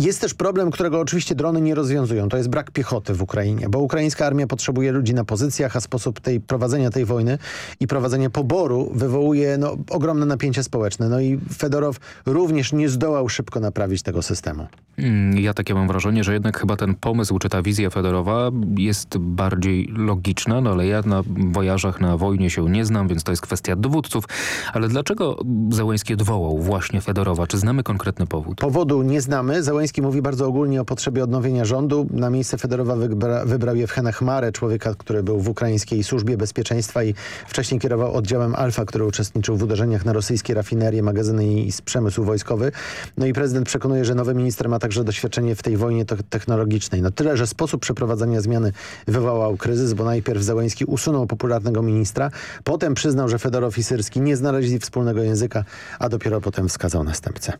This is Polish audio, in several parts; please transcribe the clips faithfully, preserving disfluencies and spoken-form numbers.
Jest też problem, którego oczywiście drony nie rozwiązują. To jest brak piechoty w Ukrainie, bo ukraińska armia potrzebuje ludzi na pozycjach, a sposób tej prowadzenia tej wojny i prowadzenia poboru wywołuje no, ogromne napięcia społeczne. No i Fedorow również nie zdołał szybko naprawić tego systemu. Ja takie mam wrażenie, że jednak chyba ten pomysł, czy ta wizja Fedorowa jest bardziej logiczna, no ale ja na wojażach na wojnie się nie znam, więc to jest kwestia dowódców. Ale dlaczego Zełenski odwołał właśnie Fedorowa? Czy znamy konkretny powód? Powodu nie znamy. Zełenski mówi bardzo ogólnie o potrzebie odnowienia rządu. Na miejsce Fedorowa wybra wybrał Jewgena Chmarę, człowieka, który był w ukraińskiej służbie bezpieczeństwa i wcześniej kierował oddziałem Alfa, który uczestniczył w uderzeniach na rosyjskie rafinerie, magazyny i przemysł wojskowy. No i prezydent przekonuje, że nowy minister ma także doświadczenie w tej wojnie technologicznej. No tyle, że sposób przeprowadzania zmiany wywołał kryzys, bo najpierw Zełenski usunął popularnego ministra, potem przyznał, że Fedorow i Syrski nie znaleźli wspólnego języka, a dopiero potem wskazał następcę.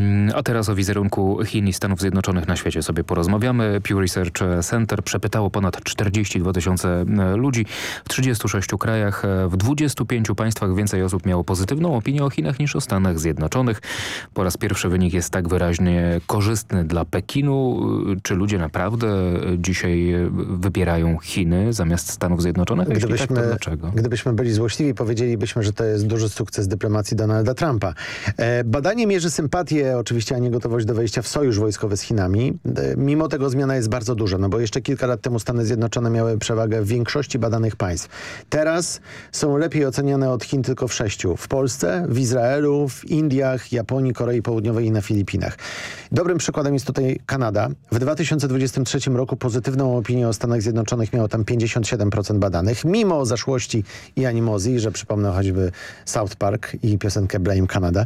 A teraz o wizerunku Chin i Stanów Zjednoczonych na świecie sobie porozmawiamy. Pew Research Center przepytało ponad czterdzieści dwa tysiące ludzi w trzydziestu sześciu krajach. W dwudziestu pięciu państwach więcej osób miało pozytywną opinię o Chinach niż o Stanach Zjednoczonych. Po raz pierwszy wynik jest tak wyraźnie korzystny dla Pekinu. Czy ludzie naprawdę dzisiaj wybierają Chiny zamiast Stanów Zjednoczonych? Gdybyśmy, tak, to dlaczego? Gdybyśmy byli złośliwi, powiedzielibyśmy, że to jest duży sukces dyplomacji Donalda Trumpa. E, badanie mierzy sympatię, oczywiście, a nie gotowość do wejścia w sojusz wojskowy z Chinami. E, mimo tego zmiana jest bardzo duża, no bo jeszcze kilka lat temu Stany Zjednoczone miały przewagę w większości badanych państw. Teraz są lepiej oceniane od Chin tylko w sześciu. W Polsce, w Izraelu, w Indiach, Japonii, Korei Południowej i na Filipinach. Dobrym przykładem jest tutaj Kanada. W dwa tysiące dwudziestym trzecim roku pozytywną opinię o Stanach Zjednoczonych miało tam pięćdziesiąt siedem procent badanych, mimo zaszłości i animozji, że przypomnę choćby South Park i piosenkę Blame Canada.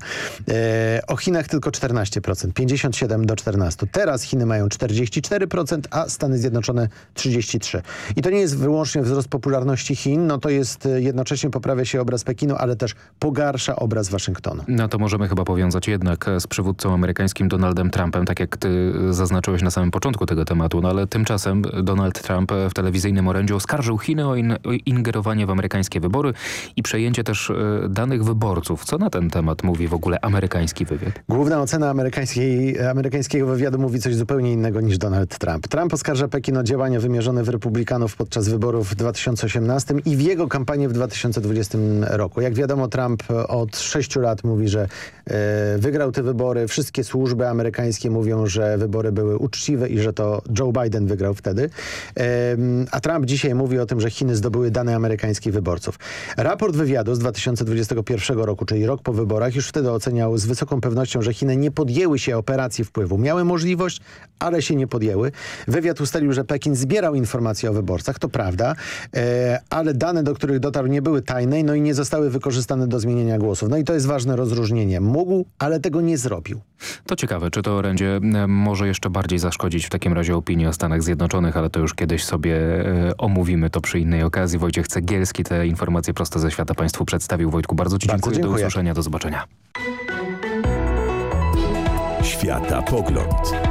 E, o Chinach tylko czternaście procent, pięćdziesiąt siedem do czternastu. Teraz Chiny mają czterdzieści cztery procent, a Stany Zjednoczone trzydzieści trzy procent. I to nie jest wyłącznie wzrost popularności Chin, no to jest jednocześnie poprawia się obraz Pekinu, ale też pogarsza obraz Waszyngtonu. No to możemy chyba powiązać jednak z przywódcą amerykańskim Donaldem Trumpem, tak jak ty zaznaczyłeś na samym początku tego tematu, no ale tymczasem Donald Trump w telewizyjnym orędziu oskarżył Chiny o, in, o ingerowanie w amerykańskie wybory i przejęcie też danych wyborców. Co na ten temat mówi w ogóle amerykański wywiad? Główna ocena amerykańskiej, amerykańskiego wywiadu mówi coś zupełnie innego niż Donald Trump. Trump oskarża Pekin o działania wymierzone w republikanów podczas wyborów w dwa tysiące osiemnastym i w jego kampanię w dwa tysiące dwudziestym roku. Jak wiadomo, Trump od sześciu lat mówi, że e, wygrał te wybory. Wszystkie służby amerykańskie mówią, że wybory były uczciwe i że to Joe Biden wygrał wtedy. E, a Trump dzisiaj mówi o tym, że Chiny zdobyły dane amerykańskich wyborców. Raport wywiadu z dwa tysiące dwudziestego pierwszego roku, czyli rok po wyborach, już wtedy oceniał z wysoką pewnością, że Chiny nie podjęły się operacji wpływu. Miały możliwość, ale się nie podjęły. Wywiad ustalił, że Pekin zbierał informacje o wyborcach, to prawda, e, ale dane, do których dotarł, nie były tajne, no i nie zostały wykorzystane do zmienienia głosów. No i to jest ważne rozróżnienie. Mógł, ale tego nie zrobił. To ciekawe, czy to orędzie może jeszcze bardziej zaszkodzić w takim razie opinii o Stanach Zjednoczonych, ale to już kiedyś sobie e, omówimy to przy innej okazji. Wojciech Cegielski te informacje prosto ze świata Państwu przedstawił. Wojtku, bardzo Ci bardzo dziękuję. dziękuję. Do usłyszenia, do zobaczenia. Światapogląd.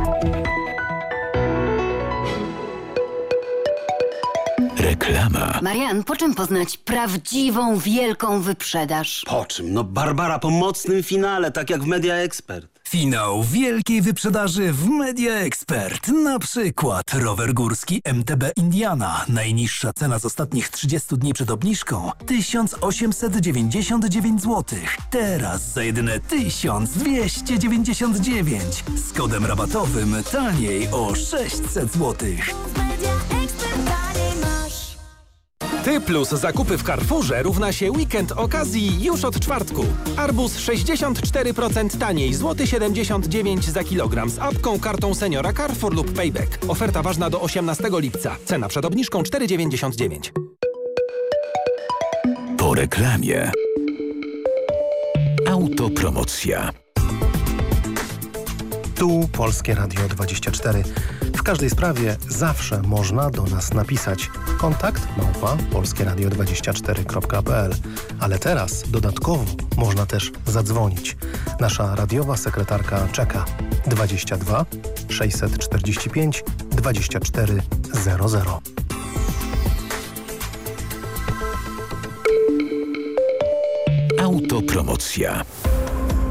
Reklama. Marian, po czym poznać prawdziwą, wielką wyprzedaż? Po czym? No Barbara, po mocnym finale, tak jak w Media Expert. Finał wielkiej wyprzedaży w Media Expert. Na przykład rower górski M T B Indiana. Najniższa cena z ostatnich trzydziestu dni przed obniżką tysiąc osiemset dziewięćdziesiąt dziewięć złotych. Teraz za jedyne tysiąc dwieście dziewięćdziesiąt dziewięć. Z kodem rabatowym taniej o sześćset złotych. Ty plus zakupy w Carrefourze równa się weekend okazji już od czwartku. Arbuz sześćdziesiąt cztery procent taniej, złoty siedemdziesiąt dziewięć za kilogram z apką, kartą seniora Carrefour lub Payback. Oferta ważna do osiemnastego lipca. Cena przed obniżką cztery dziewięćdziesiąt dziewięć. Po reklamie. Autopromocja. Tu Polskie Radio dwadzieścia cztery. W każdej sprawie zawsze można do nas napisać. Kontakt małpa polskieradio dwadzieścia cztery kropka p l. Ale teraz dodatkowo można też zadzwonić. Nasza radiowa sekretarka czeka. dwadzieścia dwa sześćset czterdzieści pięć dwadzieścia cztery zero zero. Autopromocja.